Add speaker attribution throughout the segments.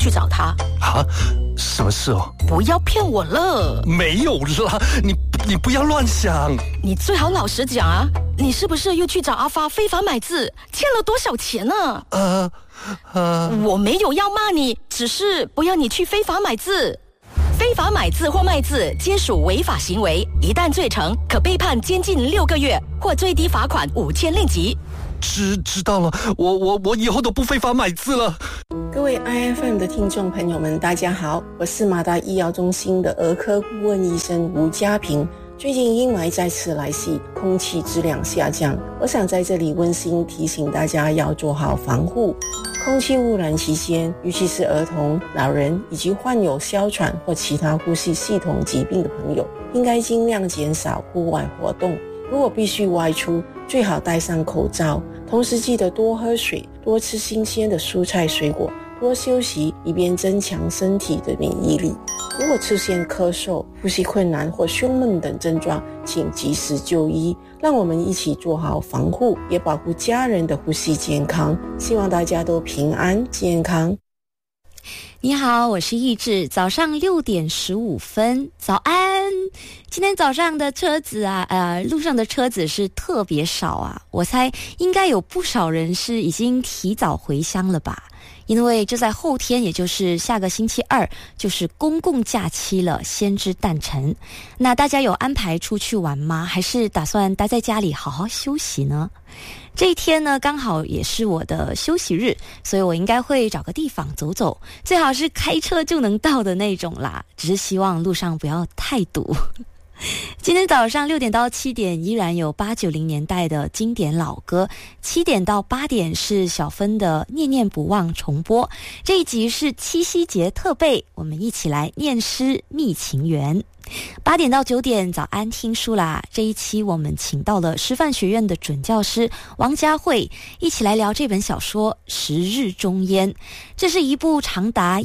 Speaker 1: 去找他。
Speaker 2: 啊？什么事哦？
Speaker 1: 不要骗我了。
Speaker 2: 没有啦，你不要乱想。
Speaker 1: 你最好老实讲啊，你是不是又去找阿发非法买字，欠了多少钱呢？我没有要骂你，只是不要你去非法买字。非法买字或卖字皆属违法行为，一旦罪成，可被判监禁6个月或最低罚款5000令吉。
Speaker 2: 知道了，我以后都不非法买字了。
Speaker 3: 各位 IFM 的听众朋友们，大家好，我是马大医疗中心的儿科顾问医生吴家平。最近阴霾再次来袭，空气质量下降，我想在这里温馨提醒大家要做好防护。空气污染期间，尤其是儿童、老人以及患有哮喘或其他呼吸系统疾病的朋友，应该尽量减少户外活动。如果必须外出，最好戴上口罩，同时记得多喝水，多吃新鲜的蔬菜水果，多休息，以便增强身体的免疫力。如果出现咳嗽、呼吸困难或胸闷等症状，请及时就医。让我们一起做好防护，也保护家人的呼吸健康。希望大家都平安健康。
Speaker 4: 你好，我是易志，早上6点15分，早安。今天早上的车子路上的车子是特别少啊，我猜应该有不少人是已经提早回乡了吧。因为就在后天，也就是下个星期二，就是公共假期了，先知诞辰。那大家有安排出去玩吗？还是打算待在家里好好休息呢？这一天呢，刚好也是我的休息日，所以我应该会找个地方走走，最好是开车就能到的那种啦，只是希望路上不要太堵。今天早上6点到7点依然有890年代的经典老歌，7点到8点是小芬的念念不忘重播。这一集是七夕节特备，我们一起来念诗觅情缘。8点到9点早安听书啦，这一期我们请到了师范学院的准教师王佳慧，一起来聊这本小说《十日中烟》。这是一部长达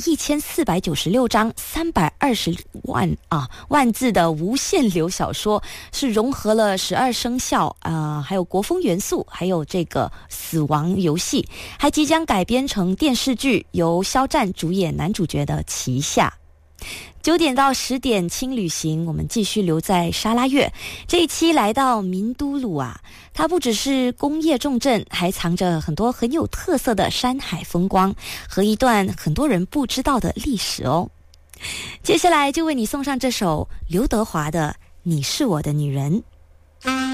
Speaker 4: 1496章320万字的无限流小说，是融合了12生肖还有国风元素，还有这个死亡游戏，还即将改编成电视剧，由肖战主演男主角的《旗下》。9点到10点轻旅行，我们继续留在沙拉越。这一期来到民都鲁啊，它不只是工业重镇，还藏着很多很有特色的山海风光和一段很多人不知道的历史哦。接下来就为你送上这首刘德华的《你是我的女人》。